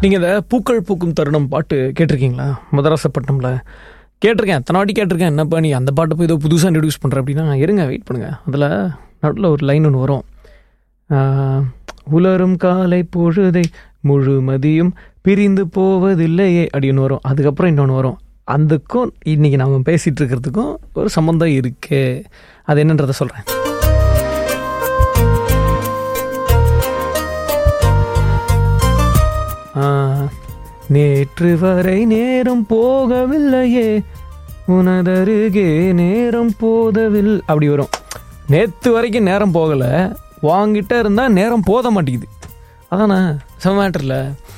நீங்கள் இந்த பூக்கள் பூக்கும் தருணம் பாட்டு கேட்டிருக்கீங்களா? மதராசப்பட்டினமில் கேட்டிருக்கேன், அத்தனை வாட்டி கேட்டிருக்கேன். என்னப்பா நீ அந்த பாட்டை போய் ஏதோ புதுசாக இன்ட்ரடியூஸ் பண்ணுற அப்படின்னா, இருங்க வெயிட் பண்ணுங்கள். அதில் நடுவில் ஒரு லைன் ஒன்று வரும். உலரும் காலை பொழுதை முழுமதியும் பிரிந்து போவதில்லையே அப்படின்னு வரும். அதுக்கப்புறம் இன்னொன்று வரும். அதுக்கும் இன்றைக்கி நாம் பேசிகிட்டு இருக்கிறதுக்கும் ஒரு சம்மந்தம் இருக்குது. அது என்னன்றதை சொல்கிறேன். நேற்று வரை நேரம் போகவில்லையே உனதருகே நேரம் போதவில் அப்படி வரும். நேற்று வரைக்கும் நேரம் போகலை, வாங்கிட்ட இருந்தால் நேரம் போத மாட்டேங்குது. அதானே சம் மேட்டரில்.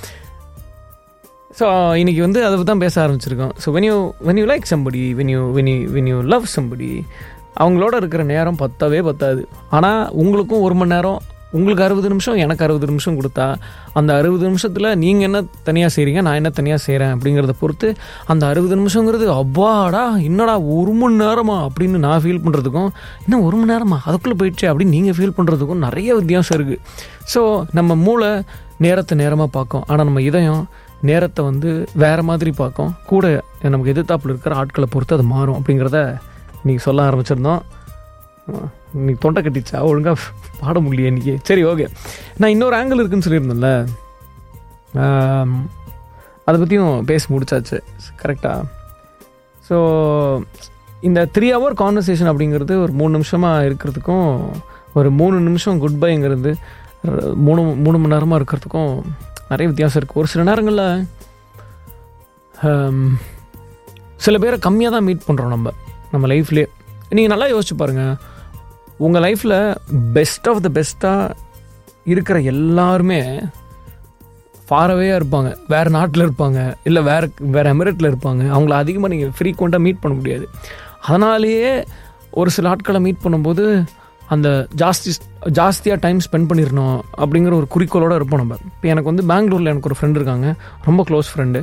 ஸோ இன்றைக்கி வந்து அதை தான் பேச ஆரம்பிச்சிருக்கோம். So when you like somebody, when you love somebody, அவங்களோட இருக்கிற நேரம் பத்தவே பத்தாது. ஆனால் உங்களுக்கும் 1 மணி நேரம், உங்களுக்கு 60 நிமிஷம், எனக்கு 60 நிமிஷம் கொடுத்தா அந்த 60 நிமிஷத்தில் நீங்கள் என்ன தனியாக செய்கிறீங்க, நான் என்ன தனியாக செய்கிறேன் அப்படிங்கிறத பொறுத்து அந்த 60 நிமிஷங்கிறது அப்பாடா என்னடா 1 மணி நேரமா அப்படின்னு நான் ஃபீல் பண்ணுறதுக்கும், இன்னும் 1 மணி நேரமா அதுக்குள்ளே போயிடுச்சு அப்படின்னு நீங்கள் ஃபீல் பண்ணுறதுக்கும் நிறைய வித்தியாசம் இருக்குது. ஸோ நம்ம மூளை நேரத்தை நேரமாக பார்க்கும், ஆனால் நம்ம இதயம் நேரத்தை வந்து வேறு மாதிரி பார்க்கும். கூட நமக்கு எதிர்த்தாப்பில் இருக்கிற ஆட்களை பொறுத்து அது மாறும் அப்படிங்கிறத இன்றைக்கி சொல்ல ஆரம்பிச்சிருந்தோம். இன்னைக்கு தொண்டை கட்டிச்சா, ஒழுங்காக பாட முடியல இன்றைக்கி. சரி, ஓகே. நான் இன்னொரு ஆங்கிள் இருக்குதுன்னு சொல்லியிருந்தேன்ல, அதை பற்றியும் பேசி முடிச்சாச்சு. கரெக்டாக. ஸோ இந்த 3 hour கான்வர்சேஷன் அப்படிங்கிறது ஒரு 3 நிமிஷமாக இருக்கிறதுக்கும், ஒரு 3 நிமிஷம் குட் பைங்கிறது 3 மணி நேரமாக இருக்கிறதுக்கும் நிறைய வித்தியாசம் இருக்குது. ஒரு சில நேரங்களில் சில பேரை கம்மியாக தான் மீட் பண்ணுறோம் நம்ம லைஃப்லேயே. நீங்கள் நல்லா யோசிச்சு பாருங்கள், உங்கள் லைஃப்பில் பெஸ்ட் ஆஃப் த பெஸ்ட்டாக இருக்கிற எல்லாருமே ஃபாரவேயாக இருப்பாங்க, வேறு நாட்டில் இருப்பாங்க, இல்லை வேறு எமிரேட்டில் இருப்பாங்க. அவங்கள அதிகமாக நீங்கள் ஃப்ரீக்வெண்ட்டாக மீட் பண்ண முடியாது. அதனாலேயே ஒரு சில ஆட்களை மீட் பண்ணும்போது அந்த ஜாஸ்தியாக டைம் ஸ்பெண்ட் பண்ணிடணும் அப்படிங்கிற ஒரு குறிக்கோளோடு இருப்போம் நம்ம. இப்போ எனக்கு வந்து பெங்களூரில் எனக்கு ஒரு ஃப்ரெண்டு இருக்காங்க, ரொம்ப க்ளோஸ் ஃப்ரெண்டு.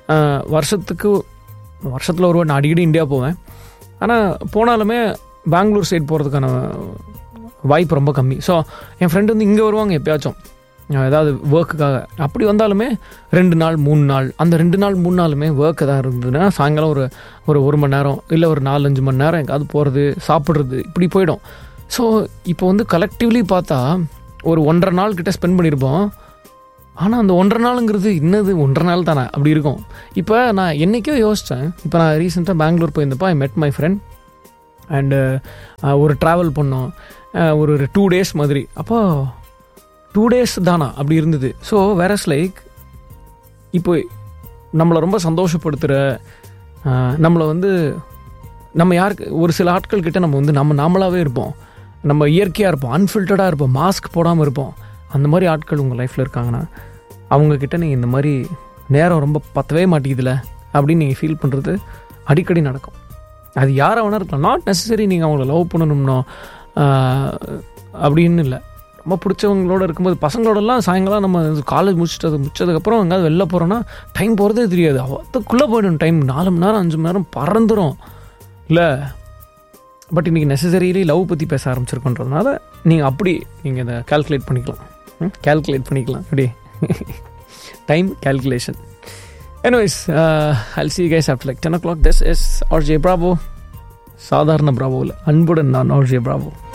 வருஷத்தில் ஒரு நான் அடிக்கடி இந்தியா போவேன். ஆனால் போனாலுமே பெங்களூர் சைடு போகிறதுக்கான வாய்ப்பு ரொம்ப கம்மி. ஸோ என் ஃப்ரெண்டு வந்து இங்கே வருவாங்க எப்பயாச்சும், ஏதாவது ஒர்க்குக்காக. அப்படி வந்தாலுமே 2 நாள் 3 நாள், அந்த 2 நாள் 3 நாளுமே ஒர்க்கு தான் இருந்ததுன்னா சாயங்காலம் ஒரு 1 மணி நேரம் இல்லை ஒரு 4-5 மணி நேரம் எங்காவது போகிறது, சாப்பிட்றது, இப்படி போயிடும். ஸோ இப்போ வந்து கலெக்டிவ்லி பார்த்தா ஒரு 1.5 நாள் கிட்ட ஸ்பெண்ட் பண்ணியிருப்போம். ஆனால் அந்த 1.5 நாளுங்கிறது இன்னது 1.5 நாள் தானே அப்படி இருக்கும். இப்போ நான் என்றைக்கோ யோசித்தேன். இப்போ நான் ரீசெண்டாக பெங்களூர் போயிருந்தப்போ ஐ மெட் மை ஃப்ரெண்ட் அண்டு ஒரு ட்ராவல் பண்ணோம், ஒரு 2 days மாதிரி. அப்போ 2 days தானா அப்படி இருந்தது. ஸோ வேறஸ் லைக் இப்போ நம்மளை ரொம்ப சந்தோஷப்படுத்துகிற, நம்மளை வந்து நம்ம யாருக்கு ஒரு சில ஆட்கள் கிட்ட நம்ம வந்து நாமளாகவே இருப்போம், நம்ம இயற்கையாக இருப்போம், அன்ஃபில்டர்டாக இருப்போம், மாஸ்க் போடாமல் இருப்போம். அந்த மாதிரி ஆட்கள் உங்கள் லைஃப்பில் இருக்காங்கன்னா அவங்கக்கிட்ட நீங்கள் இந்த மாதிரி நேரம் ரொம்ப பத்தவே மாட்டேங்குதுல அப்படின்னு நீங்கள் ஃபீல் பண்ணுறது அடிக்கடி நடக்கும். அது யாரை வேணா இருக்கலாம். நாட் நெசசரி நீங்கள் அவங்கள லவ் பண்ணணும்னோ அப்படின்னு இல்லை. ரொம்ப பிடிச்சவங்களோட இருக்கும்போது, பசங்களோடலாம் சாயங்காலம் நம்ம காலேஜ் முடிச்சதுக்கப்புறம் எங்கேயாவது வெளில போகிறோன்னா டைம் போகிறதே தெரியாது. அதுக்குள்ளே போய்டும் டைம். 4 மணி நேரம் 5 மணி நேரம் பறந்துடும் இல்லை. பட் இன்றைக்கி நெசசரிலி லவ் பற்றி பேச ஆரம்பிச்சிருக்கோன்றதுனால நீங்கள் இதை கால்குலேட் பண்ணிக்கலாம் அப்படி time calculation. Anyways, I'll see you guys after like 10 o'clock. This is RJ Bravo. சாதாரண பிராவோவில் அன்புடன் நான் RJ Bravo.